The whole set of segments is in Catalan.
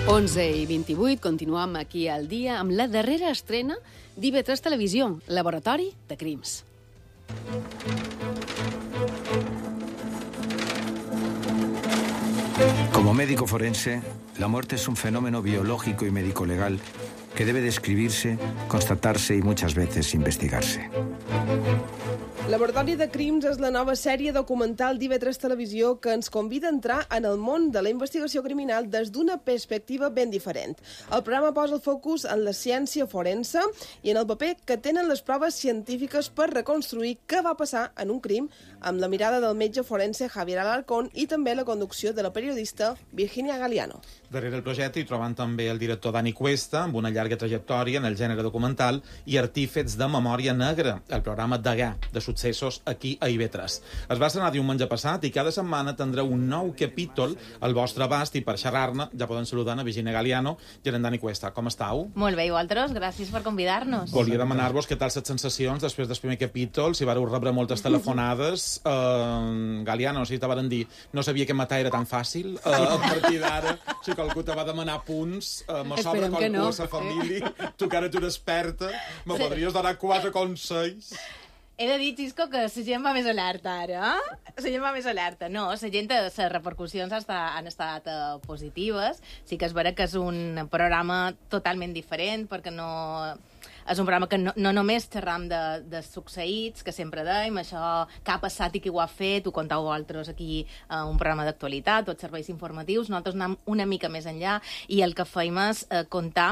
11:28, continuem aquí al dia amb la darrera estrena d'IV3 Televisió, Laboratori de Crims. Como médico forense, la muerte es un fenómeno biológico y médico-legal que debe describirse, constatarse y muchas veces investigarse. Laboratori de Crims és la nova sèrie documental d'IV3 Televisió que ens convida a entrar en el món de la investigació criminal des d'una perspectiva ben diferent. El programa posa el focus en la ciència forense i en el paper que tenen les proves científiques per reconstruir què va passar en un crim, amb la mirada del metge forense Javier Alarcón i també la conducció de la periodista Virginia Galiano. Darrere el projecte hi trobem també el director Dani Cuesta, amb una llarga trajectòria en el gènere documental i artífexs de Memòria Negra, el programa Degà de successos aquí a IV3. Es va estrenar diumenge passat i cada setmana tindreu un nou capítol al vostre abast i per xerrar-ne ja poden saludar a Virginia Galiano i en Dani Cuesta. Com estàu? Molt bé, i vosaltres? Gràcies per convidar-nos. Volia demanar-vos què tal les sensacions després del primer capítol, si vareu rebre moltes telefonades. Galiano, si te van dir, no sabia que matar era tan fàcil. A partir d'ara, si qualcú te va demanar punts, me sobra qualcú a la família, tu que ara tu experta, me podries donar 4 consells? He de dir, Xisco, que la gent va més alerta ara. La gent va més alerta. No, la gent, les repercussions han estat positives. Sí que és vera que és un programa totalment diferent, perquè no... És un programa que no només xerram de succeïts, que sempre dèiem, això que ha passat i qui ho ha fet, ho contau vosaltres aquí, un programa d'actualitat, tots serveis informatius. Nosaltres anem una mica més enllà i el que feim és contar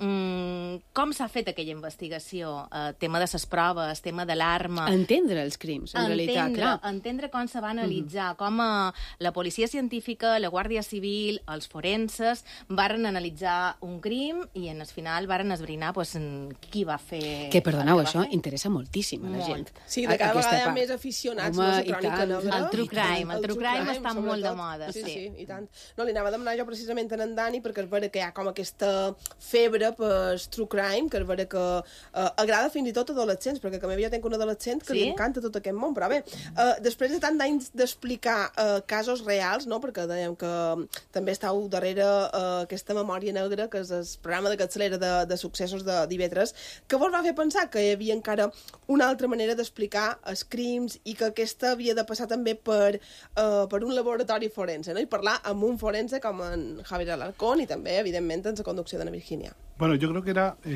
com s'ha fet aquella investigació, tema de les proves, tema de l'arma... Entendre els crims, en realitat, clar. Entendre com se va analitzar, com la policia científica, la Guàrdia Civil, els forenses, varen analitzar un crim i en el final varen esbrinar qui va fer... Que, perdoneu, això interessa moltíssim a la gent. Sí, de cada vegada hi ha més aficionats a la crònica negra. El true crime està molt de moda. Sí, i tant. No, li anava a demanar jo precisament en Dani, perquè és vera que hi ha com aquesta febre per true crime, que és vera que agrada fins i tot a adolescents, perquè com jo tinc un adolescent que li encanta tot aquest món, però bé, després de tant d'anys d'explicar casos reals, no? Perquè dèiem que també estàu darrere aquesta Memòria Negra, que és el programa de capçalera de successos d'IV3, que vos va fer pensar que hi havia encara una altra manera d'explicar els crims i que aquesta havia de passar també per un laboratori forense, no? I parlar amb un forense com en Javier Alarcón i també, evidentment, en la conducció de la Virginia. Bueno, yo creo que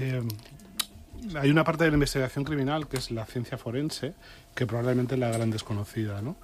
hay una parte de la investigación criminal que es la ciencia forense, que probablemente es la gran desconocida, ¿no?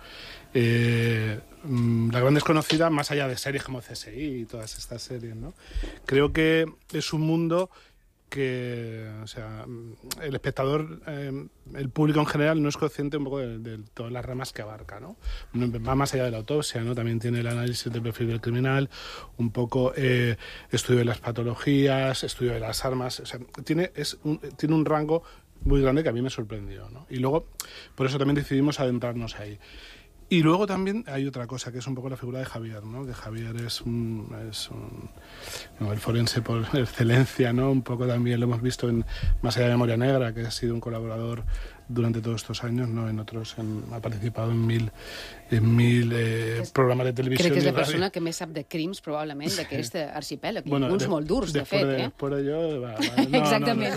La gran desconocida, más allá de series como CSI y todas estas series, ¿no? Creo que es un mundo que, o sea, el espectador, el público en general no es consciente un poco de todas las ramas que abarca, ¿no? Va más allá de la autopsia, ¿no? También tiene el análisis del perfil del criminal, un poco estudio de las patologías, estudio de las armas, o sea, tiene un rango muy grande que a mí me sorprendió, ¿no? Y luego, por eso también decidimos adentrarnos ahí. Y luego también hay otra cosa, que es un poco la figura de Javier, ¿no? Que Javier es el forense por excelencia, ¿no? Un poco también lo hemos visto en Más allá de Memoria Negra, que ha sido un colaborador durante todos estos años, ¿no? En otros, ha participado en mil programes de televisió. Crec que és la persona que més sap de crims, probablement, d'aquest arxipèlag. Bueno, uns molt durs, de fet. Después de yo... No, exactament.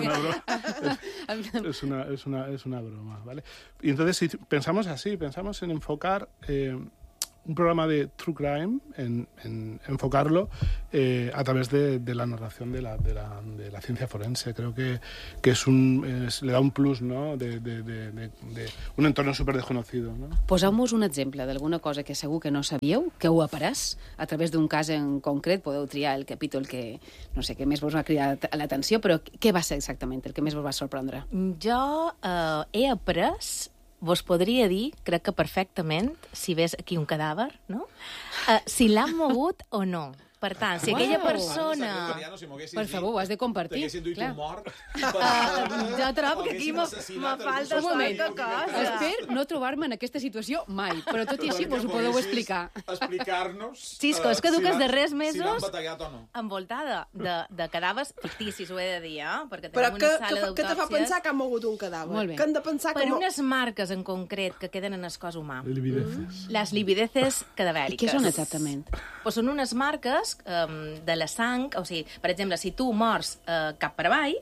Es una broma, ¿vale? Y entonces, si pensamos así, pensamos en enfocar un programa de true crime, en enfocarlo a través de la narración de la ciencia forense. Creo que le da un plus, ¿no? de un entorno súper desconocido, ¿no? Poseu-nos un exemple d'alguna cosa que segur que no sabíeu, que heu après a través d'un cas en concret. Podeu triar el capítol que, no sé, que més vos va cridar l'atenció, però què va ser exactament el que més vos va sorprendre? Jo he après... Vos podria dir, crec que perfectament, si ves aquí un cadàver, no? Si l'han mogut o no. Per tant, si aquella persona... Per favor, ho has de compartir. T'haguessin duit un mort. Jo trobo que aquí me falta molta cosa. Espero no trobar-me en aquesta situació mai, però tot i així vos ho podeu explicar. Explicar-nos... Xisco, és que du que els darrers mesos... Si l'han batallat o no. Envoltada de cadàvers ficticis, ho he de dir, perquè però tenim una sala d'autòpsies... Però què te fa pensar que han mogut un cadàver? Molt bé. Que han de pensar per unes marques en concret que queden en el cos humà. Libideces. Les libideces cadavèriques. Què són exactament? Pues són unes marques marques de la sang, o sigui, per exemple, si tu mors cap per avall,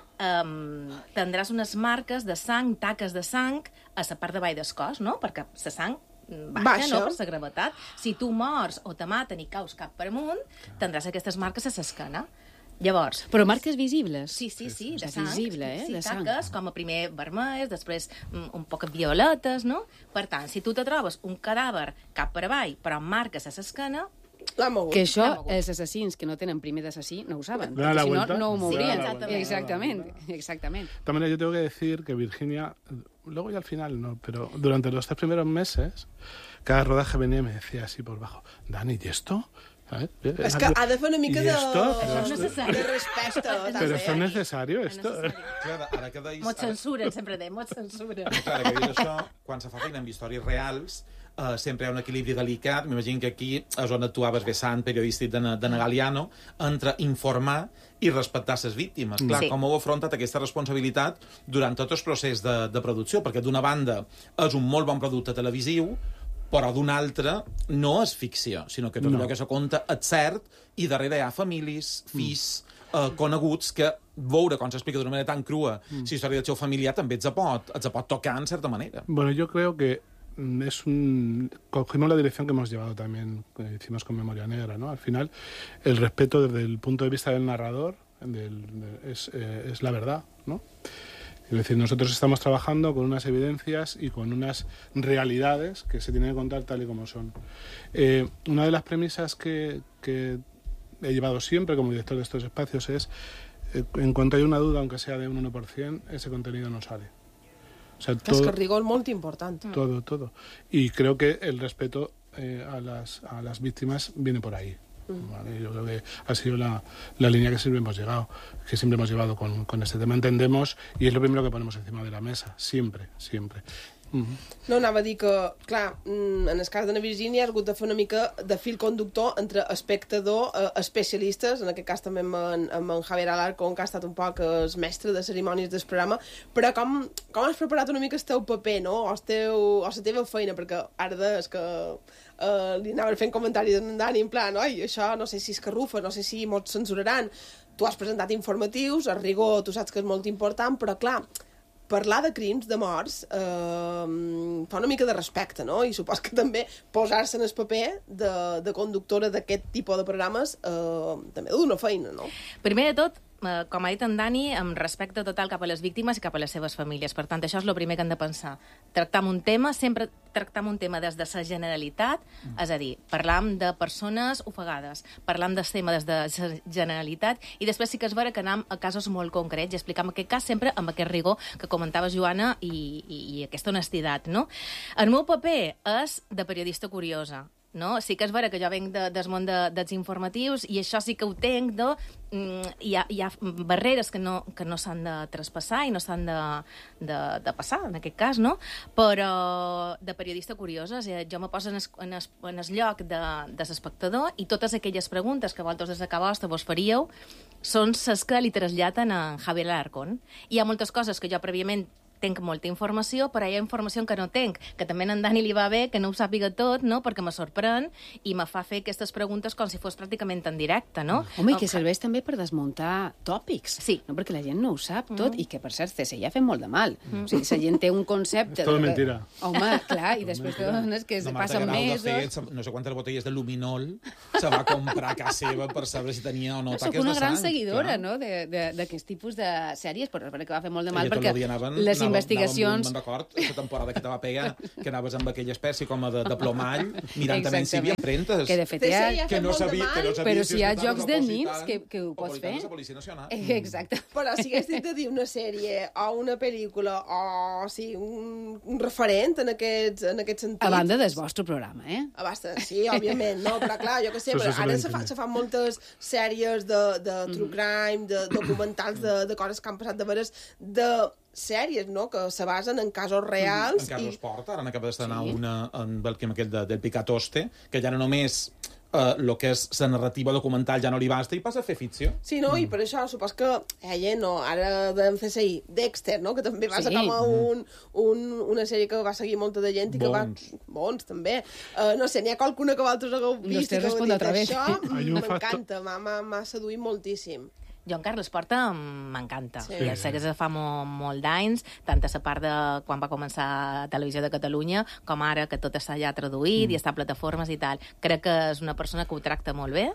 tindràs unes marques de sang, taques de sang, a la part de baix del cos, no? Perquè la sang baixa, no?, per la gravetat. Si tu mors o te maten i caus cap per amunt, tindràs aquestes marques a l'esquena. Llavors... Però marques visibles? Sí, de sang. Visible, Sí, de sang. taques, com a primer vermells, després un poc violetes, no? Per tant, si tu te trobes un cadàver cap per avall, però amb marques a l'esquena, l'ha mogut. Que això, els assassins que no tenen primer d'assassí no ho saben. Da la Si no, vuelta. no ho mourien. Sí, Exactamente. También yo tengo que decir que Virginia, luego ya al final no, pero durante los 3 primeros meses, cada rodaje venía y me decía así por bajo, Dani, ¿y esto? ¿Sabes? És que ha de fer una mica ¿Y de... esto? Això és necessari. de respecte. Pero esto es necesario, esto. Clar, ara que deis... mos censuren, sempre deim, mos censuren. Clar, ara que dius això, quan se fa feina amb històries reals, sempre hi ha un equilibri delicat. M'imagino que aquí és on actuaves vessant periodístic de Galiano, entre informar i respectar les víctimes. Clar, Sí. com heu afrontat aquesta responsabilitat durant tot el procés de producció? Perquè d'una banda és un molt bon producte televisiu, però d'una altra no és ficció, sinó que tot allò que se conta és cert, i darrere hi ha famílies, fills, coneguts, que veure com s'explica d'una manera tan crua la història del seu familiar també ets pot tocar en certa manera. Bueno, yo creo que cogimos la dirección que hemos llevado también, que hicimos con Memoria Negra, ¿no? Al final, el respeto desde el punto de vista del narrador es la verdad, ¿no? Es decir, nosotros estamos trabajando con unas evidencias y con unas realidades que se tienen que contar tal y como son. Una de las premisas que he llevado siempre como director de estos espacios es, en cuanto hay una duda, aunque sea de un 1%, ese contenido no sale. O sea, És que el rigor és molt important. todo. Y creo que el respeto a las víctimas viene por ahí. ¿Vale? Yo creo que ha sido la línea que siempre hemos llevado con este tema. Entendemos, y es lo primero que ponemos encima de la mesa, siempre. No, anava a dir que, clar, en el cas de la Virgínia ha hagut de fer una mica de fil conductor entre espectador, especialistes, en aquest cas també amb en Javier Alarcón, que ha estat un poc el mestre de cerimònies del programa, però com has preparat una mica el teu paper, no? O la teva feina, perquè ara és que li anaven fent comentaris en Dani, en plan, oi, això no sé si és carrufa, no sé si mots censuraran. Tu has presentat informatius, el rigor tu saps que és molt important, però clar, parlar de crims, de morts, fa una mica de respecte, no? I supos que també posar-se en el paper de conductora d'aquest tipus de programes també dona feina, no? Primer de tot, com ha dit en Dani, amb respecte total cap a les víctimes i cap a les seves famílies. Per tant, això és el primer que han de pensar. Sempre tractar un tema des de la generalitat, és a dir, parlam de persones ofegades, parlam del tema des de la generalitat, i després sí que és vera que anem a casos molt concrets i explicam aquest cas sempre amb aquest rigor que comentava Joana i aquesta honestitat, no? El meu paper és de periodista curiosa, no? Sí que és vera que jo venc del món dels informatius i això sí que ho tenc, no? Hi ha barreres que no s'han de traspassar i no s'han de passar, en aquest cas, no? Però de periodista curiosa, jo me poso en el lloc de l'espectador i totes aquelles preguntes que vosaltres des de Cabosta vos faríeu són les que li traslladen a Javier Alarcón. Hi ha moltes coses que jo prèviament tenc molta informació, però hi ha informació que no tenc, que també a en Dani li va bé, que no ho sàpiga tot, no?, perquè me sorprèn i me fa fer aquestes preguntes com si fos pràcticament en directe, no? Home, i que serveix també per desmuntar tòpics. Sí. No? Perquè la gent no ho sap tot, i que, per cert, CSI ha fet molt de mal. O sigui, la gent té un concepte... És tot mentira. Home, clar, i després dones que La Marta passen Grau, mesos... de fet, no sé quantes botelles de luminol se va comprar a casa seva per saber si tenia o no Soc taques de sang. una gran seguidora, clar. no?, d'aquest tipus de sèries, però és que va fer molt de mal, I tot perquè el dia anaven, les anàvem, investigacions... Me'n record, aquesta temporada que te va pegar, que anaves amb aquella espècie com de plomall, mirant també si hi havia empremtes. Que de fet hi ha... CSI ha Que fet no molt de sabia, mal, que no sabia Però si hi ha estaves jocs de nits opositant que ho pots fer. de Policia Nacional. Exacte. Però si hagués dit de dir una sèrie o una pel·lícula o sí, un referent en aquest sentit... A banda del vostre programa, eh? Basta, sí, òbviament, no, però clar, jo què sé, però ara se fan moltes sèries de true crime, de documentals de coses que han passat de veres, de sèries, no?, que se basen en casos reals. En Carlos Porta, ara n'acaba d'estrenar una amb el aquest del Picatoste, que ja no només el que és la narrativa documental ja no li basta i passa a fer ficció. Sí, no? I per això supos que ella, no, ara vam fer seguir Dexter, no? Que també va ser com una sèrie que va seguir molta de gent i que va... Bons, també. No sé, n'hi ha qualcuna que vosaltres hagueu vist i que heu dit això, m'encanta, m'ha seduït moltíssim. Jo en Carles Porta m'encanta. Sí. Ja sé que és de fa molt d'anys, tant a la part de quan va començar a Televisió de Catalunya, com ara que tot està ja traduït i està a plataformes i tal. Crec que és una persona que ho tracta molt bé.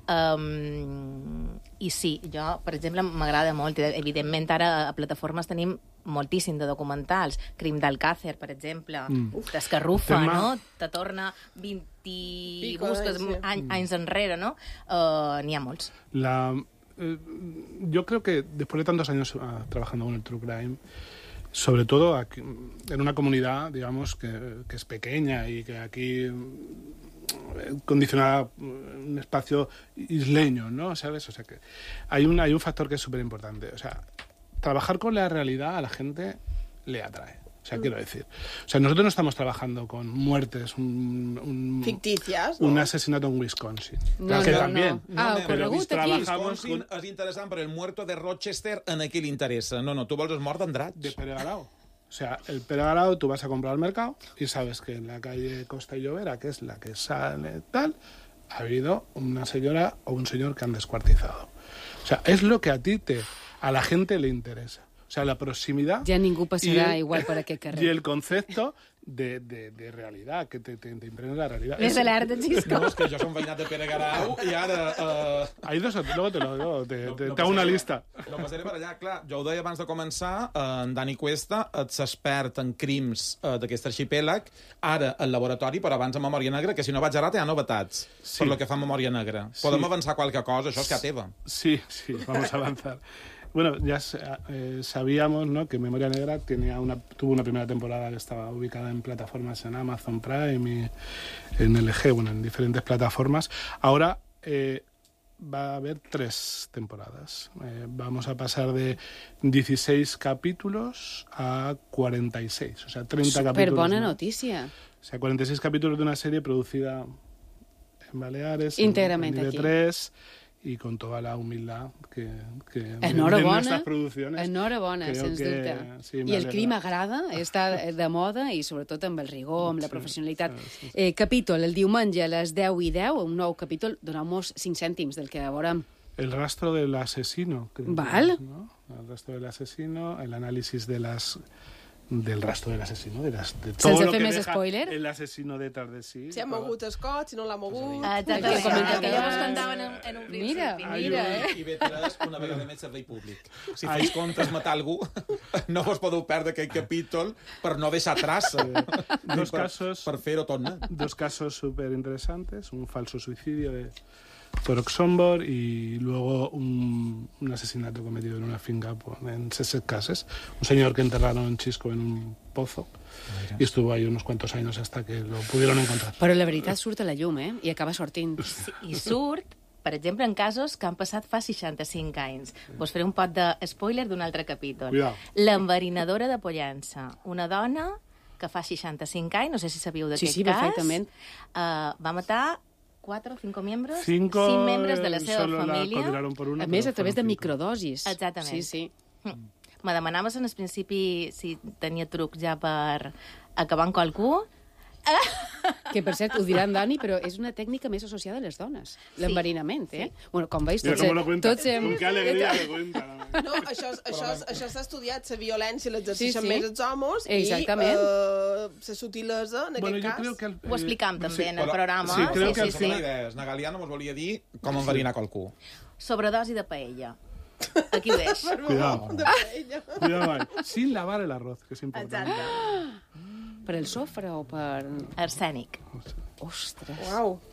I sí, jo, per exemple, m'agrada molt. Evidentment, ara a plataformes tenim moltíssim de documentals. Crim d'Alcácer, per exemple. D'Escarrufa, no? Te torna 20 anys enrere, no? N'hi ha molts. Yo creo que después de tantos años trabajando con el True Crime, sobre todo aquí, en una comunidad, digamos, que es pequeña y que aquí condicionada un espacio isleño, ¿no? ¿Sabes? O sea que hay un factor que es súper importante. O sea, trabajar con la realidad a la gente le atrae. O sea, quiero decir. O sea, nosotros no estamos trabajando con muertes, ficticias, ¿no? Un asesinato en Wisconsin. No, que no, también. No. Pero trabajamos Wisconsin és interessant, però el muerto de Rochester en aquí li interessa. No, tu vols el mort d'Andratx. De Pere Garau. O sea, el Pere Garau tú vas a comprar al mercado y sabes que en la calle Costa y Llobera, que es la que sale tal, ha habido una señora o un señor que han descuartizado. O sea, es lo que a la gente le interesa. O sea, la proximidad... Ja ningú passarà igual per aquest carrer. Y el concepto de realidad, que te impregna la realidad. Més alerta, Xisco. No, és que jo som veïnat de Pere Garau i ara... Hay dos, luego te hago una lista. No passaré per allà, clar. Jo ho deia abans de començar, en Dani Cuesta és expert en crims d'aquest arxipèlag, ara al laboratori, però abans a Memòria Negra, que si no vaig errat hi ha novetats per lo que fa Memòria Negra. Podem avançar qualque cosa, això és que teva. Sí, vamos a avanzar. Bueno, ya sabíamos, ¿no?, que Memoria Negra tuvo una primera temporada que estaba ubicada en plataformas en Amazon Prime y en LG, bueno, en diferentes plataformas. Ahora va a haber 3 temporadas. Vamos a pasar de 16 capítulos a 46, o sea, 30 capítulos. Súper bona notícia. O sea, 46 capítulos de una serie producida en Baleares, íntegramente en aquí. IB3, y con toda la humildad que Enhorabona, producciones. Enhorabona, sens dubte. Sí, I el crim agrada, està de moda i sobretot amb el rigor, amb la professionalitat. Sí. Capítol, el diumenge a les 10:10, un nou capítol, doneu-nos 5 cèntims del que veurem. El rastro del asesino. Val. ¿No? El rastro del asesino, el análisis del rastro del asesino, de todo Sense lo fer que més deja spoiler? el asesino detrás de sí. Si ha mogut el cot, si no l'ha mogut... Exacte, El que comenta que ja us contaven en un principi. Mira, I B3, una vegada més, servei públic. Si fes comptes matar algú, no vos podeu perdre aquell capítol per no deixar traça. Per fer-ho tornar. 2 casos súper interesantes, un falso suicidio de Torok Sombor y luego un asesinato cometido en una finca en Sussex Cases. Un señor que enterraron en Chisco en un pozo y estuvo ahí unos cuantos años hasta que lo pudieron encontrar. Però la veritat surt a la llum, I acaba sortint. Sí, i surt, per exemple, en casos que han passat fa 65 anys. Vos faré un pot de spoiler d'un altre capítol. Cuidado. L'enverinadora de Pollença. Una dona que fa 65 anys, no sé si sabíeu d'aquest cas. Sí, perfectament. Va matar 4 o 5 membres? 5 membres de la seva solo família. la condenaron por una, A més, a través de 5. microdosis. Exactament. Sí. Me demanaves en el principi si tenia trucs ja per acabar amb qualcú. Que, per cert, ho diran Dani, però és una tècnica més associada a les dones. L'enverinament, Bueno, com veus, Mira cómo lo cuenta. tots hem... Con qué alegría lo cuenta. No, això s'ha estudiat, la violència l'exerceixen Sí. més els homes Exactament. i la sutilesa, en Bueno, aquest yo cas... creo que Ho explicam també en el programa. sí, creo que sí. Nagaliano mos volia dir com enverinar qualcú. Sobredosi de paella. Aquí ho deix. Cuidado. De paella. Cuidado ahí. Sin lavar el arroz, que es importante. Exacte. Per el sofre o per... Arsènic. Ostres. Uau.